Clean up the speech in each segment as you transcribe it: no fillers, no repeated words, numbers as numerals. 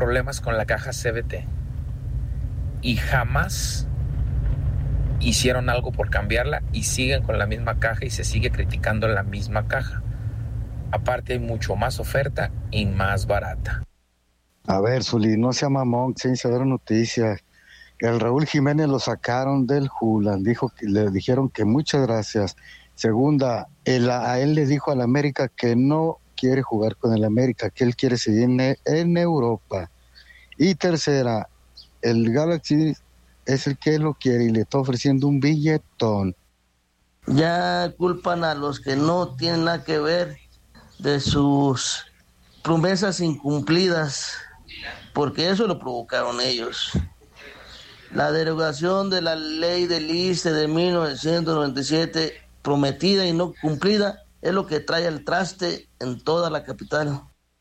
problemas con la caja CVT y jamás hicieron algo por cambiarla y siguen con la misma caja y se sigue criticando la misma caja. Aparte hay mucho más oferta y más barata. A ver, Zuli, no sea mamón, sin saber noticias. El Raúl Jiménez lo sacaron del Hulan, le dijeron que muchas gracias. Segunda, a él le dijo al América que no quiere jugar con el América, que él quiere seguir en Europa. Y tercera, el Galaxy es el que lo quiere y le está ofreciendo un billetón. Ya culpan a los que no tienen nada que ver de sus promesas incumplidas, porque eso lo provocaron ellos. La derogación de la ley del ISSSTE de 1997, prometida y no cumplida, es lo que trae el traste en toda la capital.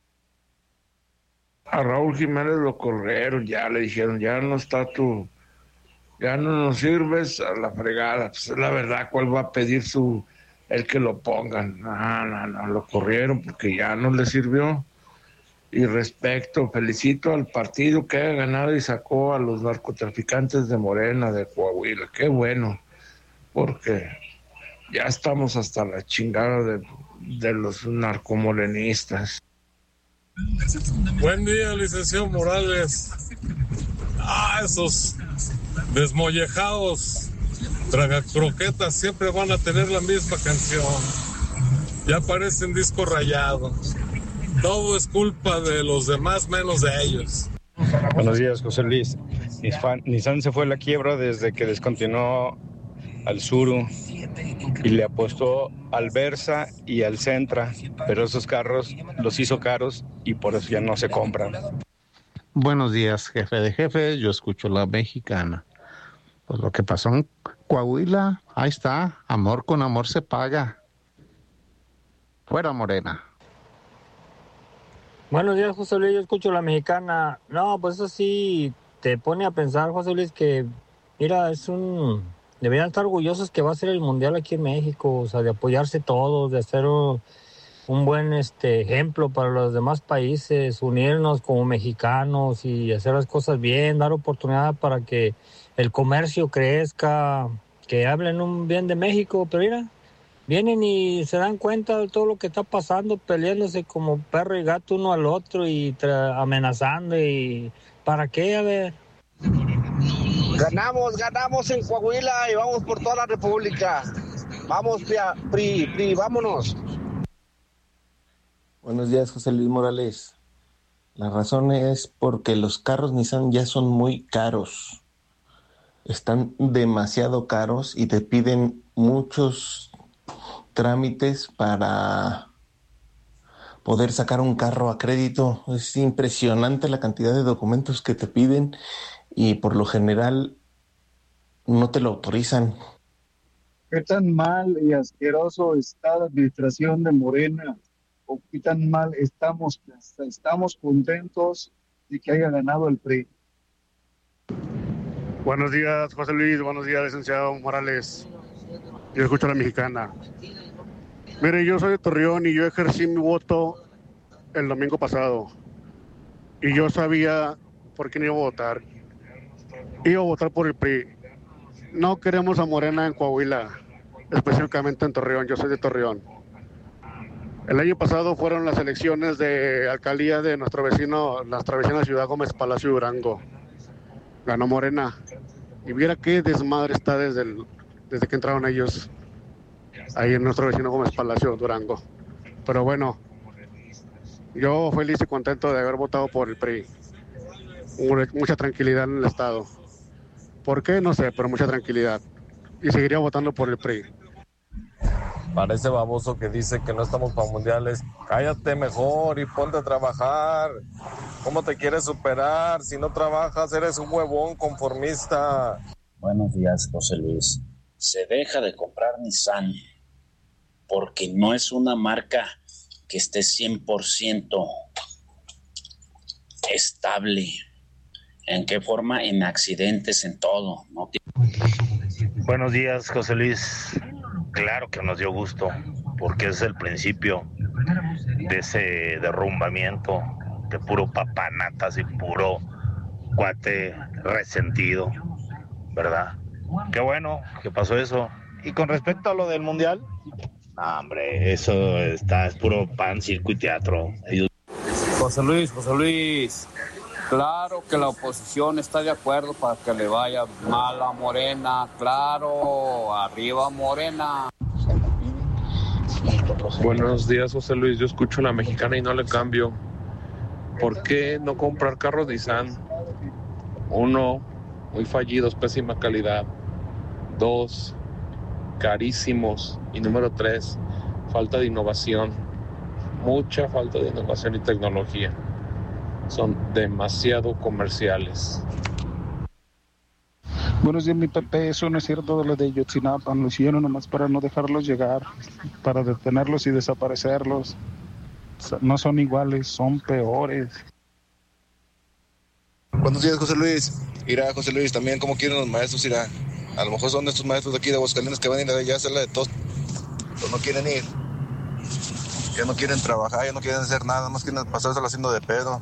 A Raúl Jiménez lo corrieron, ya le dijeron, ya no nos sirves, a la fregada. Pues la verdad, ¿cuál va a pedir el que lo pongan? No, lo corrieron porque ya no le sirvió. Y felicito al partido que ha ganado y sacó a los narcotraficantes de Morena, de Coahuila. Qué bueno, porque ya estamos hasta la chingada de los narcomorenistas. Buen día, licenciado Morales. Esos desmollejados tragacroquetas siempre van a tener la misma canción. Ya parecen disco rayado. Todo es culpa de los demás menos de ellos. Buenos días, José Luis. Nissan se fue a la quiebra desde que descontinuó al Tsuru y le apostó al Versa y al Sentra, pero esos carros los hizo caros y por eso ya no se compran. Buenos días, jefe de jefe, yo escucho la mexicana. Pues lo que pasó en Coahuila, ahí está, amor con amor se paga. Fuera Morena. Buenos días, José Luis, yo escucho la mexicana. No, pues eso sí te pone a pensar, José Luis, que mira, deberían estar orgullosos que va a ser el Mundial aquí en México, o sea, de apoyarse todos, de hacer un buen ejemplo para los demás países, unirnos como mexicanos y hacer las cosas bien, dar oportunidad para que el comercio crezca, que hablen un bien de México, pero mira, vienen y se dan cuenta de todo lo que está pasando, peleándose como perro y gato uno al otro y amenazando. ¿Y para qué? A ver. Ganamos en Coahuila y vamos por toda la República. Vamos, PRI, vámonos. Buenos días, José Luis Morales. La razón es porque los carros Nissan ya son muy caros. Están demasiado caros y te piden muchos trámites para poder sacar un carro a crédito. Es impresionante la cantidad de documentos que te piden y por lo general no te lo autorizan. ¿Qué tan mal y asqueroso está la administración de Morena? ¿O qué tan mal estamos contentos de que haya ganado el PRI? Buenos días, José Luis. Buenos días, licenciado Morales. Yo escucho a la mexicana. Mire, yo soy de Torreón y yo ejercí mi voto el domingo pasado. Y yo sabía por quién iba a votar. Iba a votar por el PRI. No queremos a Morena en Coahuila, específicamente en Torreón. Yo soy de Torreón. El año pasado fueron las elecciones de alcaldía de nuestra vecina ciudad Gómez Palacio Durango. Ganó Morena. Y viera qué desmadre está desde que entraron ellos ahí en nuestro vecino Gómez Palacio Durango. Pero bueno, yo feliz y contento de haber votado por el PRI. Mucha tranquilidad en el estado. ¿Por qué? No sé, pero mucha tranquilidad. Y seguiría votando por el PRI. Para ese baboso que dice que no estamos para mundiales, cállate mejor y ponte a trabajar. ¿Cómo te quieres superar? Si no trabajas, eres un huevón conformista. Buenos días, José Luis. Se deja de comprar Nissan porque no es una marca que esté 100% estable. ¿En qué forma? En accidentes, en todo, ¿no? Buenos días, José Luis. Claro que nos dio gusto, porque es el principio de ese derrumbamiento que puro papanatas y puro cuate resentido, ¿verdad? Qué bueno que pasó eso. Y con respecto a lo del mundial, no, hombre, eso es puro pan, circo y teatro. José Luis, claro que la oposición está de acuerdo para que le vaya mal a Morena, claro, arriba Morena. Buenos días, José Luis. Yo escucho La Mexicana y no le cambio. ¿Por qué no comprar carros Nissan? 1, muy fallidos, pésima calidad. 2, carísimos. Y número 3, falta de innovación. Mucha falta de innovación y tecnología. Son demasiado comerciales. Buenos días, mi Pepe. Eso no es cierto de lo de Yotzinapa. Lo hicieron nomás para no dejarlos llegar, para detenerlos y desaparecerlos. No son iguales, son peores. Buenos días, José Luis. Irá, José Luis, también cómo quieren los maestros, irá. A lo mejor son estos maestros de aquí de Aguascalientes que van a ir allá a hacerla de tos. Pero no quieren ir. Ya no quieren trabajar, ya no quieren hacer nada, más quieren pasárselo haciendo de pedo.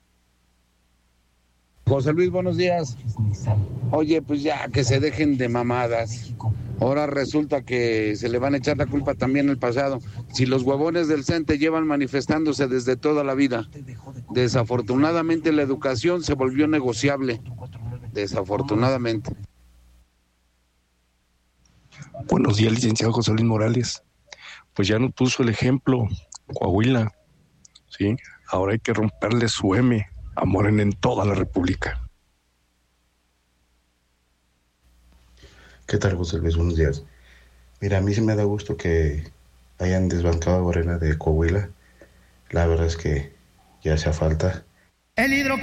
José Luis, buenos días. Oye, pues ya que se dejen de mamadas. Ahora resulta que se le van a echar la culpa también al pasado. Si los huevones del CENTE llevan manifestándose desde toda la vida. Desafortunadamente la educación se volvió negociable. Desafortunadamente. Buenos días, licenciado José Luis Morales. Pues ya nos puso el ejemplo Coahuila, ¿sí? Ahora hay que romperle su M a Morena en toda la República. ¿Qué tal, José Luis? Buenos días. Mira, a mí sí me da gusto que hayan desbancado a Morena de Coahuila. La verdad es que ya hacía falta. El hidrocálido